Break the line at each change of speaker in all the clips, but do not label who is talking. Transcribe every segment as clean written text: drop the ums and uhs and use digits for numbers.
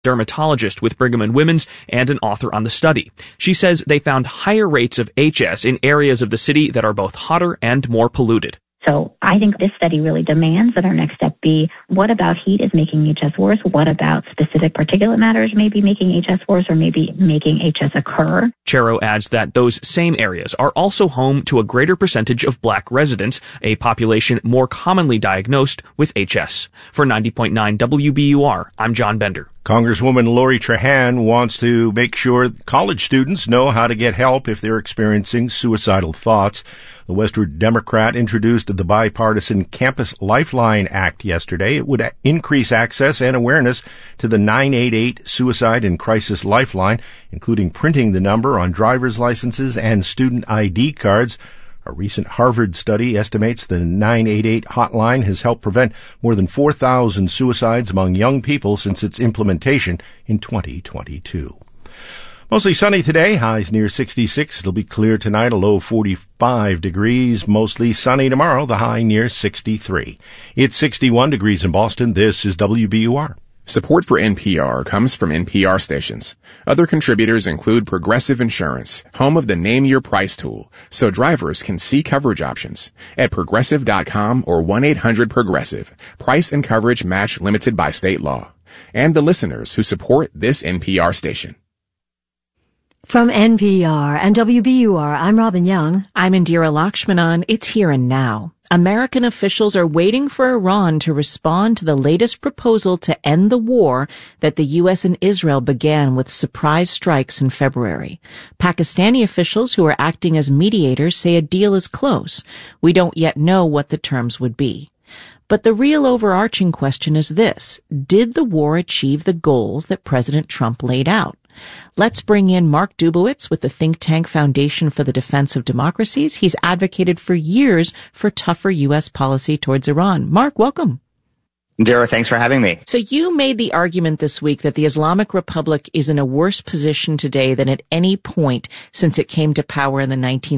dermatologist with Brigham and Women's and an author on the study. She says they found higher rates of HS in areas of the city that are both hotter and more polluted.
So I think this study really demands that our next step be, what about heat is making HS worse? What about specific particulate matters maybe making HS worse or maybe making HS occur?
Chero adds that those same areas are also home to a greater percentage of black residents, a population more commonly diagnosed with HS. For 90.9 WBUR, I'm John Bender.
Congresswoman Lori Trahan wants to make sure college students know how to get help if they're experiencing suicidal thoughts. The Westward Democrat introduced the bipartisan Campus Lifeline Act yesterday. It would increase access and awareness to the 988 Suicide and Crisis Lifeline, including printing the number on driver's licenses and student ID cards. A recent Harvard study estimates the 988 hotline has helped prevent more than 4,000 suicides among young people since its implementation in 2022. Mostly sunny today, highs near 66. It'll be clear tonight, a low 45 degrees. Mostly sunny tomorrow, the high near 63. It's 61 degrees in Boston. This is WBUR.
Support for NPR comes from NPR stations. Other contributors include Progressive Insurance, home of the Name Your Price tool, so drivers can see coverage options at Progressive.com or 1-800-PROGRESSIVE. Price and coverage match limited by state law. And the listeners who support this NPR station.
From NPR and WBUR, I'm Robin Young.
I'm Indira Lakshmanan. It's here and now. American officials are waiting for Iran to respond to the latest proposal to end the war that the U.S. and Israel began with surprise strikes in February. Pakistani officials who are acting as mediators say a deal is close. We don't yet know what the terms would be. But the real overarching question is this: did the war achieve the goals that President Trump laid out? Let's bring in Mark Dubowitz with the think tank Foundation for the Defense of Democracies. He's advocated for years for tougher U.S. policy towards Iran. Mark, welcome.
Indira, thanks for having me.
So you made the argument this week that the Islamic Republic is in a worse position today than at any point since it came to power in the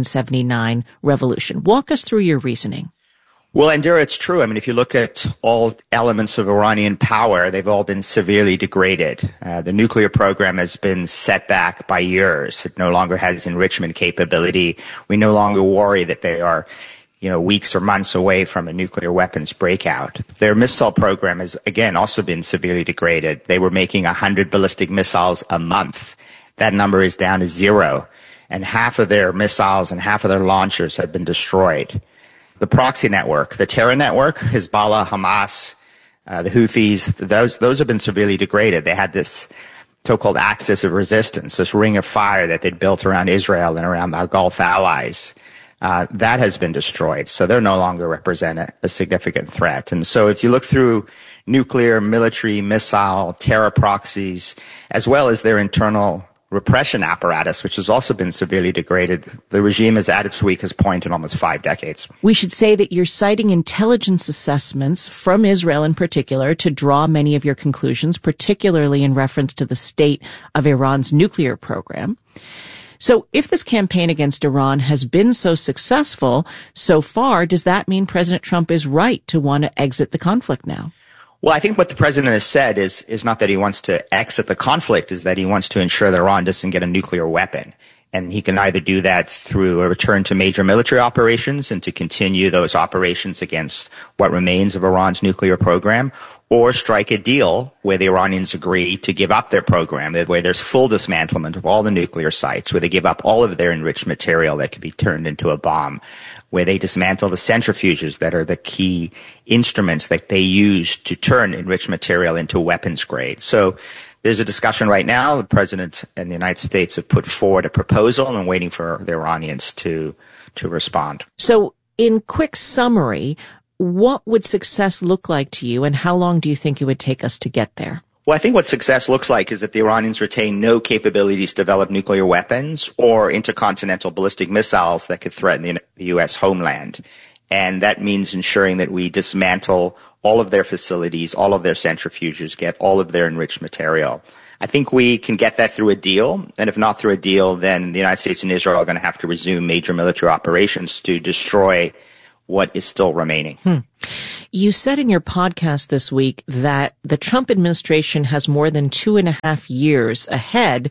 1979 revolution. Walk us through your reasoning.
Well, Indira, it's true. I mean, if you look at all elements of Iranian power, they've all been severely degraded. The nuclear program has been set back by years. It no longer has enrichment capability. We no longer worry that they are, weeks or months away from a nuclear weapons breakout. Their missile program has, again, also been severely degraded. They were making 100 ballistic missiles a month. That number is down to 0. And half of their missiles and half of their launchers have been destroyed. The proxy network, the terror network, Hezbollah, Hamas, the Houthis, those have been severely degraded. They had this so-called axis of resistance, this ring of fire that they'd built around Israel and around our Gulf allies. That has been destroyed, so they no longer represent a significant threat. And so if you look through nuclear, military, missile, terror proxies, as well as their internal repression apparatus, which has also been severely degraded, the regime is at its weakest point in almost 5 decades.
We should say that you're citing intelligence assessments from Israel in particular to draw many of your conclusions, particularly in reference to the state of Iran's nuclear program. So if this campaign against Iran has been so successful so far, does that mean President Trump is right to want to exit the conflict now?
Well, I think what the president has said is not that he wants to exit the conflict, is that he wants to ensure that Iran doesn't get a nuclear weapon. And he can either do that through a return to major military operations and to continue those operations against what remains of Iran's nuclear program, or strike a deal where the Iranians agree to give up their program, where there's full dismantlement of all the nuclear sites, where they give up all of their enriched material that could be turned into a bomb, where they dismantle the centrifuges that are the key instruments that they use to turn enriched material into weapons grade. So there's a discussion right now. The president and the United States have put forward a proposal and waiting for the Iranians to respond.
So in quick summary, what would success look like to you, and how long do you think it would take us to get there?
Well, I think what success looks like is that the Iranians retain no capabilities to develop nuclear weapons or intercontinental ballistic missiles that could threaten the U.S. homeland. And that means ensuring that we dismantle all of their facilities, all of their centrifuges, get all of their enriched material. I think we can get that through a deal. And if not through a deal, then the United States and Israel are going to have to resume major military operations to destroy what is still remaining.
You said in your podcast this week that the Trump administration has more than 2.5 years ahead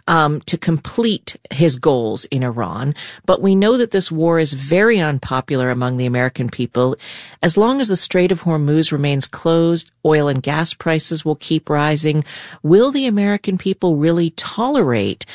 to complete his goals in Iran. But we know that this war is very unpopular among the American people. As long as the Strait of Hormuz remains closed, oil and gas prices will keep rising. Will the American people really tolerate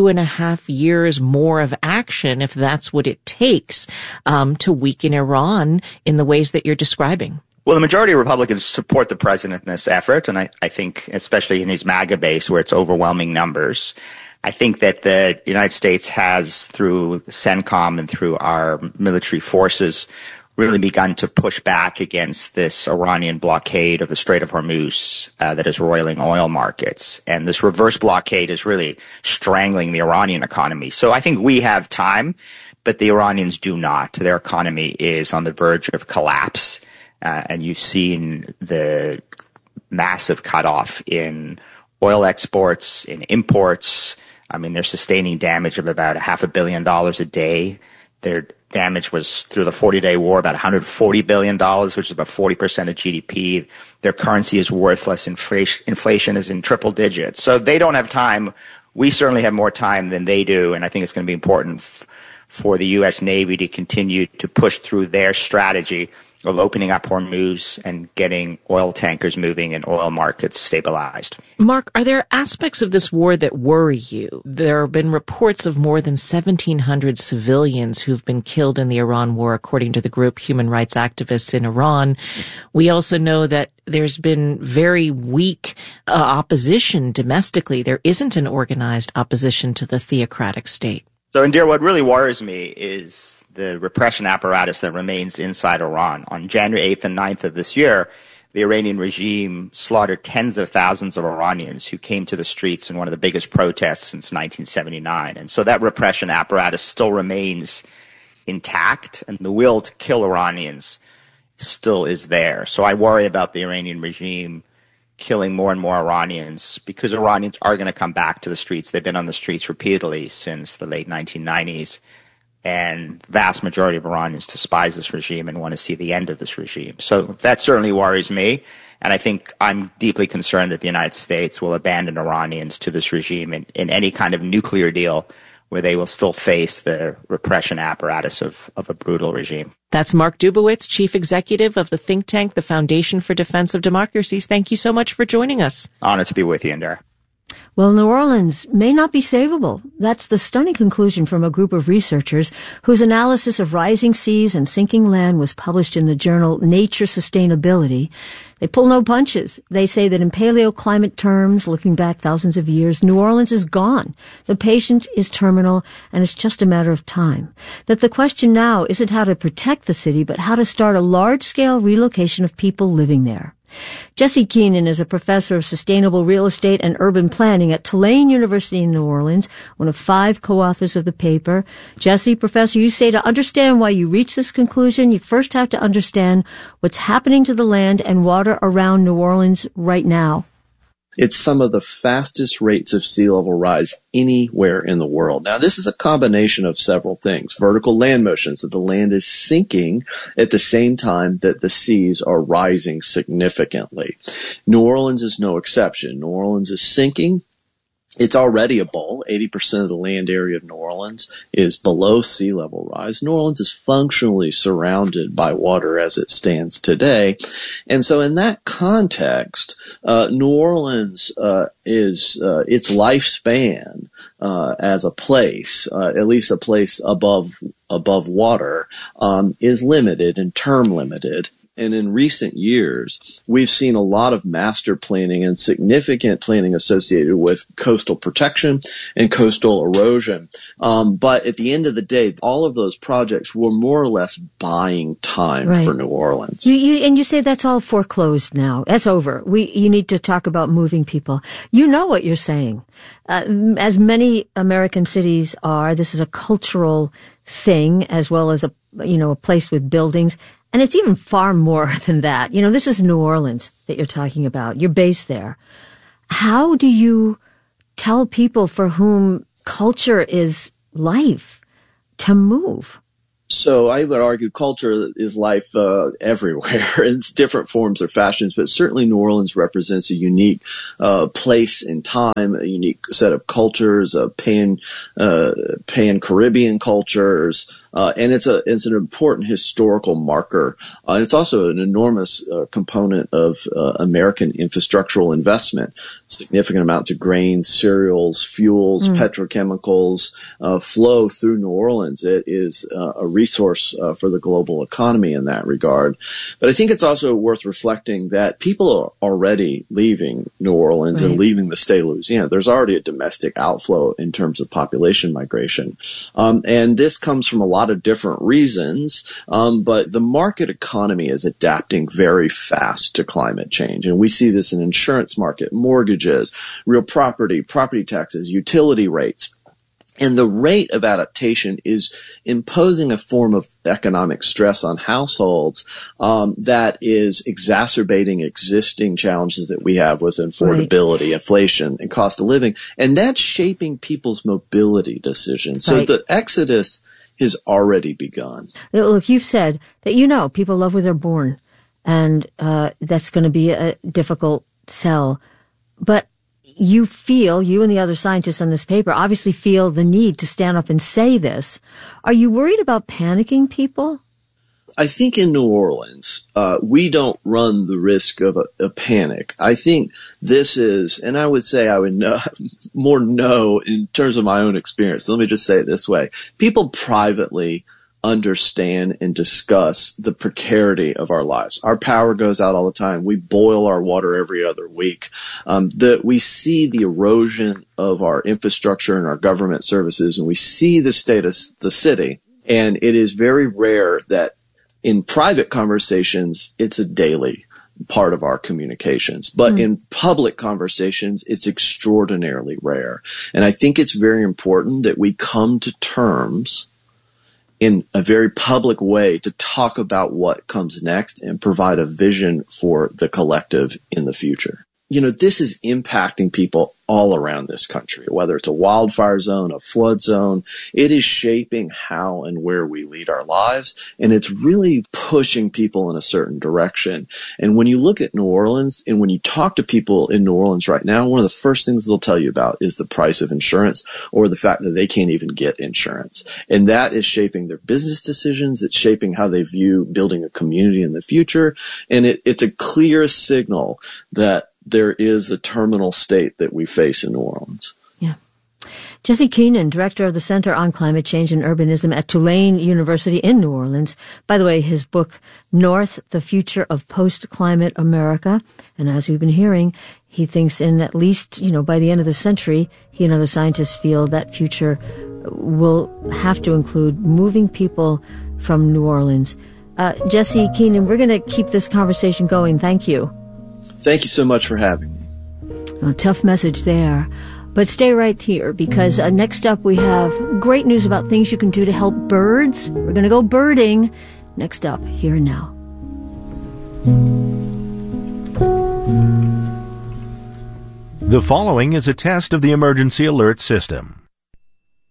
2.5 years more of action if that's what it takes to weaken Iran in the ways that you're describing?
Well, the majority of Republicans support the president in this effort, and I think especially in his MAGA base where it's overwhelming numbers. I think that the United States has, through CENTCOM and through our military forces, really begun to push back against this Iranian blockade of the Strait of Hormuz that is roiling oil markets. And this reverse blockade is really strangling the Iranian economy. So I think we have time, but the Iranians do not. Their economy is on the verge of collapse. And you've seen the massive cutoff in oil exports, in imports. I mean, they're sustaining damage of about $500 million a day. Their damage was, through the 40-day war, about $140 billion, which is about 40% of GDP. Their currency is worthless. Inflation is in triple digits. So they don't have time. We certainly have more time than they do, and I think it's going to be important for the U.S. Navy to continue to push through their strategy of opening up Hormuz and getting oil tankers moving and oil markets stabilized.
Mark, are there aspects of this war that worry you? There have been reports of more than 1,700 civilians who've been killed in the Iran war, according to the group Human Rights Activists in Iran. We also know that there's been very weak opposition domestically. There isn't an organized opposition to the theocratic state.
So, Indira, what really worries me is the repression apparatus that remains inside Iran. On January 8th and 9th of this year, the Iranian regime slaughtered tens of thousands of Iranians who came to the streets in one of the biggest protests since 1979. And so that repression apparatus still remains intact, and the will to kill Iranians still is there. So I worry about the Iranian regime killing more and more Iranians, because Iranians are going to come back to the streets. They've been on the streets repeatedly since the late 1990s, and vast majority of Iranians despise this regime and want to see the end of this regime. So that certainly worries me, and I think I'm deeply concerned that the United States will abandon Iranians to this regime in any kind of nuclear deal where they will still face the repression apparatus of a brutal regime.
That's Mark Dubowitz, Chief Executive of the think tank, the Foundation for Defense of Democracies. Thank you so much for joining us.
Honored to be with you, Indira.
Well, New Orleans may not be savable. That's the stunning conclusion from a group of researchers whose analysis of rising seas and sinking land was published in the journal Nature Sustainability. They pull no punches. They say that in paleoclimate terms, looking back thousands of years, New Orleans is gone. The patient is terminal, and it's just a matter of time. That the question now isn't how to protect the city, but how to start a large-scale relocation of people living there. Jesse Keenan is a professor of sustainable real estate and urban planning at Tulane University in New Orleans, one of 5 co-authors of the paper. Jesse, Professor, you say to understand why you reach this conclusion, you first have to understand what's happening to the land and water around New Orleans right now.
It's some of the fastest rates of sea level rise anywhere in the world. Now, this is a combination of several things. Vertical land motions, that the land is sinking at the same time that the seas are rising significantly. New Orleans is no exception. New Orleans is sinking. It's already a bowl. 80% of the land area of New Orleans is below sea level rise. New Orleans is functionally surrounded by water as it stands today. And so in that context, New Orleans is its lifespan as a place, at least a place above water, is limited and term limited. And in recent years, we've seen a lot of master planning and significant planning associated with coastal protection and coastal erosion. But at the end of the day, all of those projects were more or less buying time for New Orleans.
You say that's all foreclosed now. That's over. You need to talk about moving people. You know what you're saying. As many American cities are, this is a cultural thing as well as a place with buildings. And it's even far more than that. This is New Orleans that you're talking about. You're based there. How do you tell people for whom culture is life to move?
So I would argue culture is life everywhere. It's different forms or fashions, but certainly New Orleans represents a unique place in time, a unique set of cultures, pan-Caribbean cultures, and it's an important historical marker. And it's also an enormous component of American infrastructural investment. Significant amounts of grains, cereals, fuels, petrochemicals flow through New Orleans. It is a resource for the global economy in that regard. But I think it's also worth reflecting that people are already leaving New Orleans and leaving the state of Louisiana. There's already a domestic outflow in terms of population migration. And this comes from a lot of different reasons, but the market economy is adapting very fast to climate change. And we see this in insurance market, mortgages, real property, property taxes, utility rates. And the rate of adaptation is imposing a form of economic stress on households that is exacerbating existing challenges that we have with affordability, inflation, and cost of living. And that's shaping people's mobility decisions. So the exodus has already begun.
Look, you've said that people love where they're born, and that's going to be a difficult sell. But you and the other scientists on this paper obviously feel the need to stand up and say this. Are you worried about panicking people?
I think in New Orleans, we don't run the risk of a panic. I think this is, and I would say I would know in terms of my own experience. So let me just say it this way. People privately understand and discuss the precarity of our lives. Our power goes out all the time. We boil our water every other week. We see the erosion of our infrastructure and our government services, and we see the state of the city. And it is very rare that in private conversations, it's a daily part of our communications. But in public conversations, it's extraordinarily rare. And I think it's very important that we come to terms in a very public way to talk about what comes next and provide a vision for the collective in the future. This is impacting people all around this country, whether it's a wildfire zone, a flood zone. It is shaping how and where we lead our lives, and it's really pushing people in a certain direction. And when you look at New Orleans, and when you talk to people in New Orleans right now, one of the first things they'll tell you about is the price of insurance, or the fact that they can't even get insurance. And that is shaping their business decisions. It's shaping how they view building a community in the future. And it's a clear signal that there is a terminal state that we face in New Orleans.
Yeah. Jesse Keenan, director of the Center on Climate Change and Urbanism at Tulane University in New Orleans. By the way, his book, North, The Future of Post-Climate America. And as we've been hearing, he thinks in at least, by the end of the century, he and other scientists feel that future will have to include moving people from New Orleans. Jesse Keenan, we're going to keep this conversation going. Thank you.
Thank you so much for having me.
A tough message there. But stay right here, because next up we have great news about things you can do to help birds. We're going to go birding. Next up, here and now.
The following is a test of the emergency alert system.